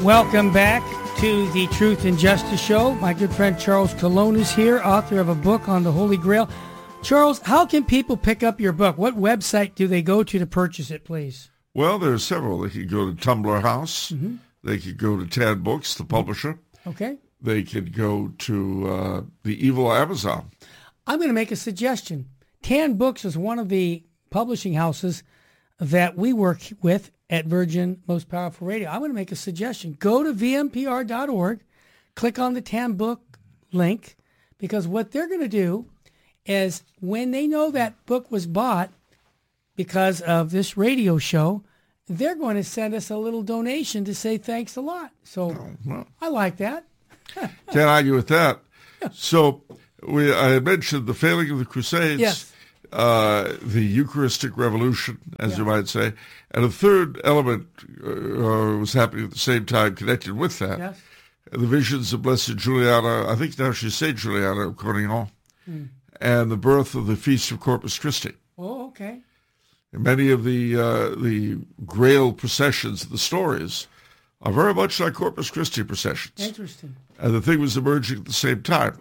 Welcome back to the Truth and Justice Show. My good friend Charles Colon is here, author of a book on the Holy Grail. Charles, how can people pick up your book? What website do they go to purchase it, please? Well, there are several. They could go to Tumblr House. Mm-hmm. They could go to Tad Books, the publisher. Okay. They could go to the evil Amazon. I'm going to make a suggestion. Tan Books is one of the publishing houses that we work with at Virgin Most Powerful Radio. I'm going to make a suggestion. Go to vmpr.org, click on the Tan Book link, because what they're going to do is when they know that book was bought because of this radio show, they're going to send us a little donation to say thanks a lot. So I like that. Can't argue with that. So I had mentioned the failing of the Crusades. Yes. The Eucharistic Revolution, as you might say. And a third element was happening at the same time connected with that. Yes. The visions of Blessed Juliana, I think now she's Saint Juliana of Cornillon, and the birth of the Feast of Corpus Christi. Oh, okay. And many of the Grail processions, the stories, are very much like Corpus Christi processions. Interesting. And the thing was emerging at the same time.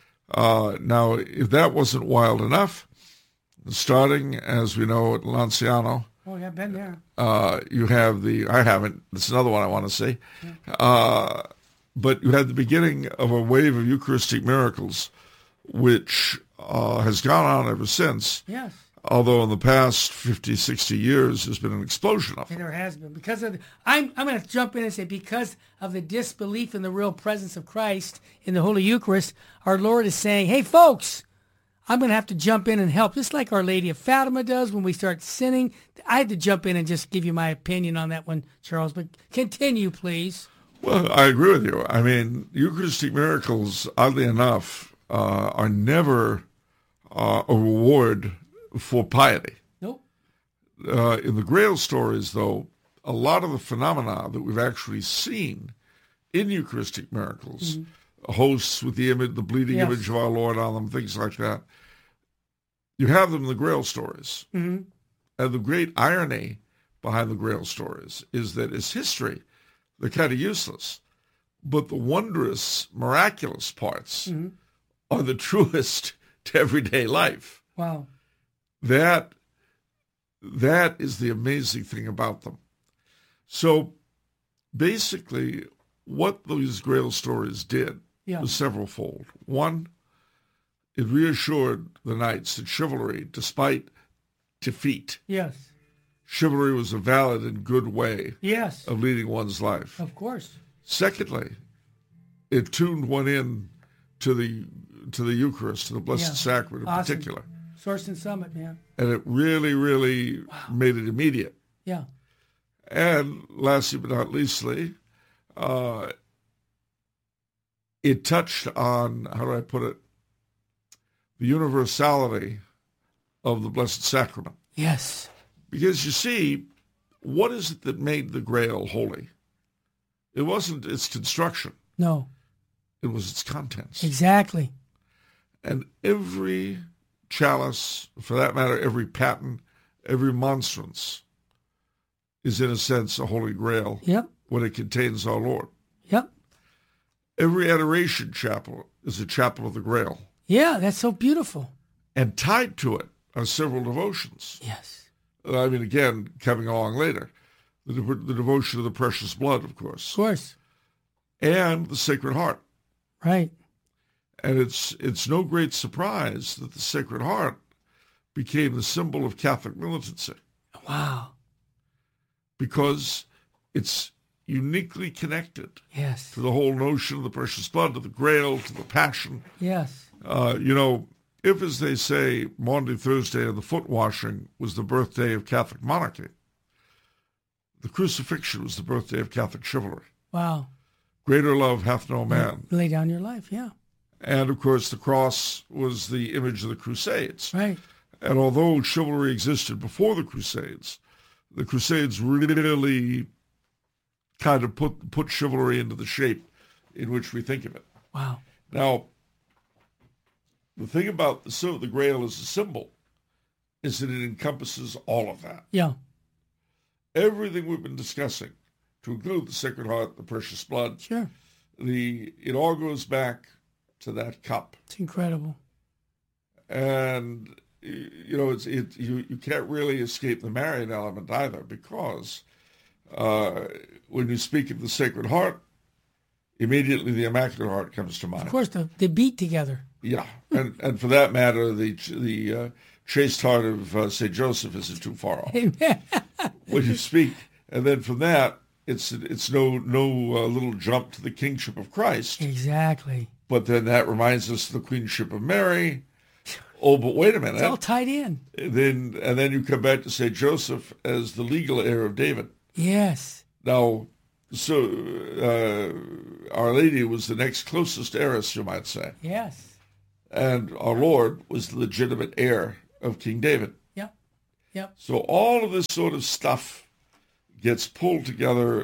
Now, if that wasn't wild enough, starting, as we know, at Lanciano. Oh, yeah, been there. You have I haven't, that's another one I want to see. Yeah. But you had the beginning of a wave of Eucharistic miracles, which has gone on ever since. Yes. Although in the past 50, 60 years, there's been an explosion of them. There has been. Because of I'm going to jump in and say, because of the disbelief in the real presence of Christ in the Holy Eucharist, our Lord is saying, hey, folks, I'm going to have to jump in and help, just like Our Lady of Fatima does when we start sinning. I had to jump in and just give you my opinion on that one, Charles, but continue, please. Well, I agree with you. I mean, Eucharistic miracles, oddly enough, are never a reward for piety. Nope. In the Grail stories, though, a lot of the phenomena that we've actually seen in Eucharistic miracles, hosts with the image, the bleeding image of our Lord on them, things like that, you have them in the Grail stories. Mm-hmm. And the great irony behind the Grail stories is that as history, they're kind of useless. But the wondrous, miraculous parts are the truest to everyday life. Wow. That is the amazing thing about them. So basically, what these Grail stories did was severalfold. One, it reassured the knights that chivalry, despite defeat, chivalry was a valid and good way of leading one's life. Of course. Secondly, it tuned one in to the Eucharist, to the Blessed Sacrament in particular. Source and summit, man. And it really, really made it immediate. Yeah. And lastly but not leastly, it touched on, how do I put it, the universality of the Blessed Sacrament. Yes. Because you see, what is it that made the Grail holy? It wasn't its construction. No. It was its contents. Exactly. And every chalice, for that matter, every paten, every monstrance is in a sense a Holy Grail when it contains our Lord. Yep. Every adoration chapel is a chapel of the Grail. Yeah, that's so beautiful. And tied to it are several devotions. Yes. I mean, again, coming along later, the devotion of the precious blood, of course. Of course. And the Sacred Heart. Right. And it's no great surprise that the Sacred Heart became the symbol of Catholic militancy. Wow. Because it's uniquely connected to the whole notion of the precious blood, to the Grail, to the Passion. Yes. If, as they say, Maundy Thursday and the foot washing was the birthday of Catholic monarchy, the crucifixion was the birthday of Catholic chivalry. Wow. Greater love hath no man. Lay down your life, yeah. And, of course, the cross was the image of the Crusades. Right. And although chivalry existed before the Crusades really kind of put chivalry into the shape in which we think of it. Wow. Now, the thing about the Grail as a symbol is that it encompasses all of that. Yeah. Everything we've been discussing to include the Sacred Heart, the Precious Blood. Sure. It all goes back to that cup. It's incredible. And, you can't really escape the Marian element either, because when you speak of the Sacred Heart, immediately the Immaculate Heart comes to mind. Of course, they beat together. Yeah, and for that matter, the chaste heart of St. Joseph isn't too far off. Amen. When you speak, and then from that, it's no little jump to the kingship of Christ. Exactly. But then that reminds us of the queenship of Mary. Oh, but wait a minute. It's all tied in. And then you come back to St. Joseph as the legal heir of David. Yes. Now, so Our Lady was the next closest heiress, you might say. Yes. And our Lord was the legitimate heir of King David. Yep. So all of this sort of stuff gets pulled together,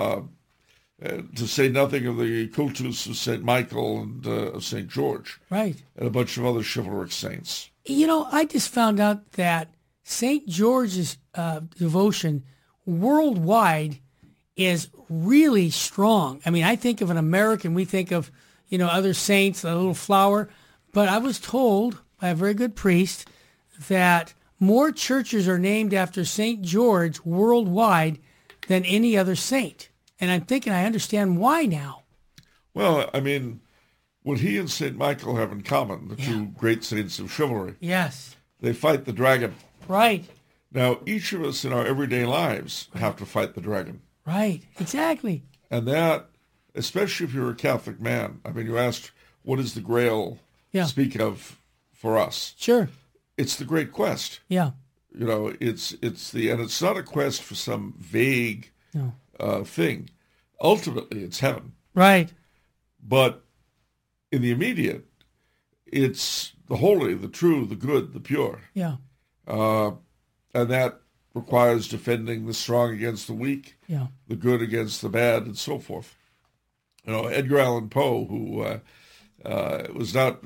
to say nothing of the cultus of St. Michael and of St. George. Right. And a bunch of other chivalric saints. I just found out that St. George's devotion worldwide is really strong. I mean, I think of an American, we think of, other saints, a little flower. But I was told by a very good priest that more churches are named after St. George worldwide than any other saint. And I'm thinking I understand why now. Well, I mean, what he and St. Michael have in common, the two great saints of chivalry, yes, they fight the dragon. Right. Now, each of us in our everyday lives have to fight the dragon. Right, exactly. And that, especially if you're a Catholic man, I mean, you asked, what does the Grail speak of for us? Sure. It's the great quest. Yeah. It's not a quest for some vague thing. Ultimately, it's heaven. Right. But in the immediate, it's the holy, the true, the good, the pure. Yeah. And that requires defending the strong against the weak, the good against the bad, and so forth. Edgar Allan Poe, who was not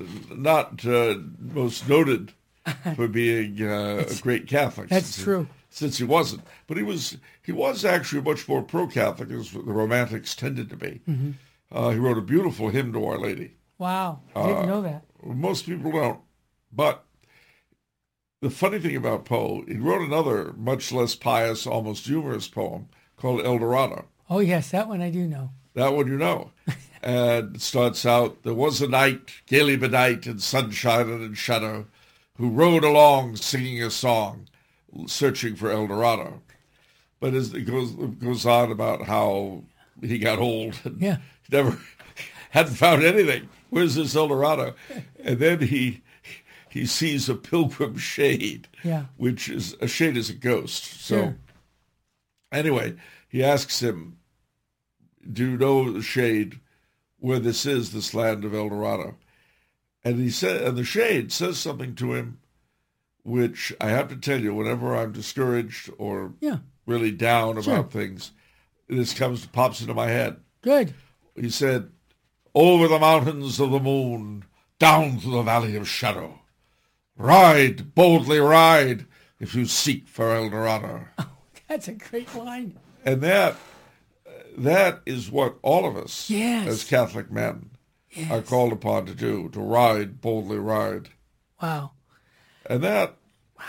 most noted for being a great Catholic. That's true. Since he wasn't. But he was actually much more pro-Catholic, as the Romantics tended to be. Mm-hmm. He wrote a beautiful hymn to Our Lady. Wow. I didn't know that. Most people don't. But the funny thing about Poe, he wrote another much less pious, almost humorous poem called El Dorado. Oh, yes, that one I do know. That one you know. And it starts out, there was a knight, gaily bedight in sunshine and in shadow, who rode along singing a song, searching for El Dorado. But as it goes on about how he got old and never hadn't found anything. Where's this El Dorado? And then he sees a pilgrim shade, which is a shade is a ghost. So anyway, he asks him, do you know the shade where this land of El Dorado? And the shade says something to him, which I have to tell you, whenever I'm discouraged or really down about things, this pops into my head. Good. He said, over the mountains of the moon, down through the valley of shadow, ride, boldly ride, if you seek for El Dorado. Oh, that's a great line. And that is what all of us as Catholic men are called upon to do, to ride, boldly ride. Wow. And that,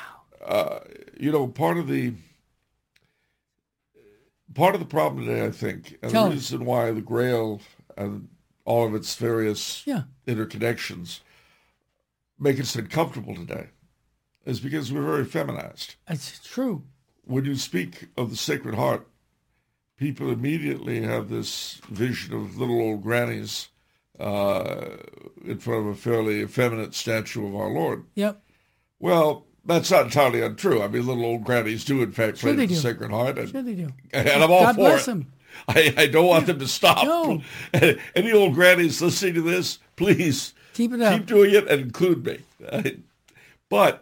part of the problem today, I think, and the reason why the Grail and all of its various interconnections make us uncomfortable today is because we're very feminized. It's true. When you speak of the Sacred Heart, people immediately have this vision of little old grannies in front of a fairly effeminate statue of our Lord. Yep. Well, that's not entirely untrue. I mean, little old grannies do, in fact, play the Sacred Heart. And, sure they do. And I'm all God for bless it. them. I don't want them to stop. No. Any old grannies listening to this, please keep it up. Keep doing it and include me. But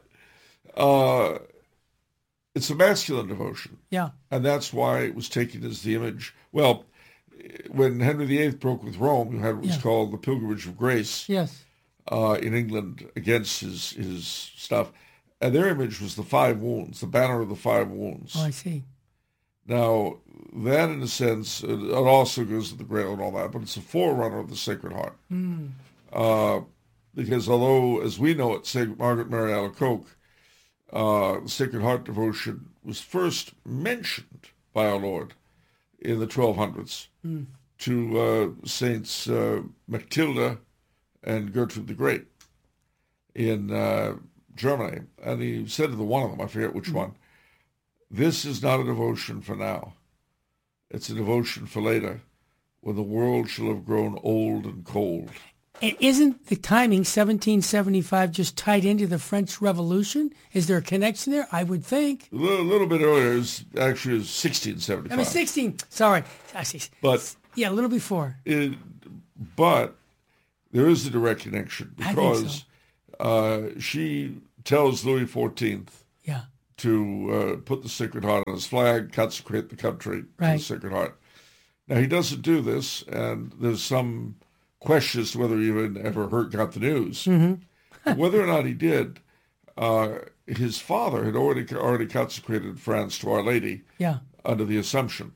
it's a masculine devotion. Yeah. And that's why it was taken as the image. Well, when Henry VIII broke with Rome, you had what was called the Pilgrimage of Grace in England against his stuff. And their image was the 5 wounds, the banner of the 5 wounds. Oh, I see. Now, that in a sense, it also goes to the Grail and all that, but it's a forerunner of the Sacred Heart. Because although, as we know it, St. Margaret Mary Alacoque, the Sacred Heart devotion was first mentioned by our Lord in the 1200s to Saints Matilda and Gertrude the Great in Germany. And he said to the one of them, I forget which one, this is not a devotion for now. It's a devotion for later, when the world shall have grown old and cold. And isn't the timing, 1775, just tied into the French Revolution? Is there a connection there? I would think. A little bit earlier, actually 1675. I mean, 16, sorry. But, yeah, a little before. But there is a direct connection, because she tells Louis XIV to put the Sacred Heart on his flag, consecrate the country to the Sacred Heart. Now, he doesn't do this, and there's some question as to whether he even ever got the news. Whether or not he did, his father had already consecrated France to Our Lady under the Assumption.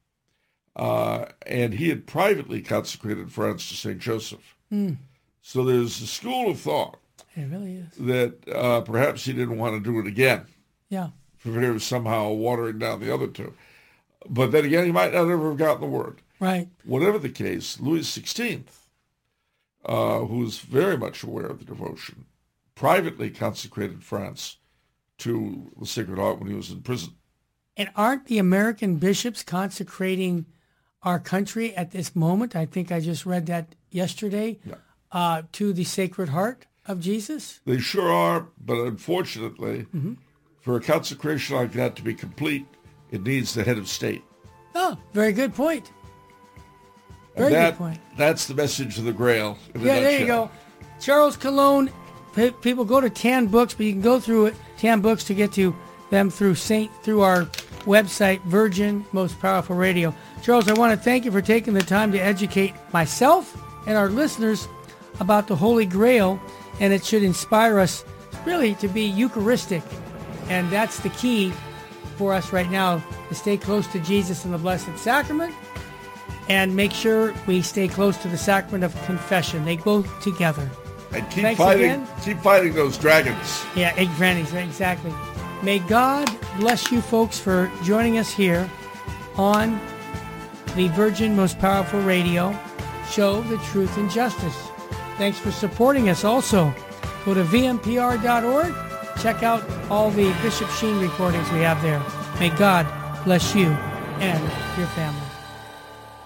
And he had privately consecrated France to St. Joseph. So there's a school of thought it really is. that perhaps he didn't want to do it again. Yeah. For fear of somehow watering down the other two. But then again, he might not ever have gotten the word. Right. Whatever the case, Louis XVI, who was very much aware of the devotion, privately consecrated France to the Sacred Heart when he was in prison. And aren't the American bishops consecrating our country at this moment? I think I just read that yesterday, to the Sacred Heart of Jesus. They sure are, but unfortunately, for a consecration like that to be complete, it needs the head of state. Oh, very good point. Good point. That's the message of the Grail. There you go. Charles Cologne. People go to Tan Books, but you can go through it, Tan Books, to get to them through our website, Virgin Most Powerful Radio. Charles, I want to thank you for taking the time to educate myself and our listeners about the Holy Grail, and it should inspire us really to be Eucharistic, and that's the key for us right now, to stay close to Jesus in the Blessed Sacrament, and make sure we stay close to the sacrament of confession. They go together. And keep fighting those dragons. Yeah, exactly. May God bless you folks for joining us here on the Virgin Most Powerful Radio show, The Truth and Justice. Thanks for supporting us also. Go to vmpr.org. Check out all the Bishop Sheen recordings we have there. May God bless you and your family.